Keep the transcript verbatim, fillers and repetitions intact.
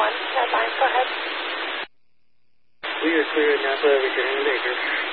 one, deadline, go ahead. We are clear at Napa, returning to Baker.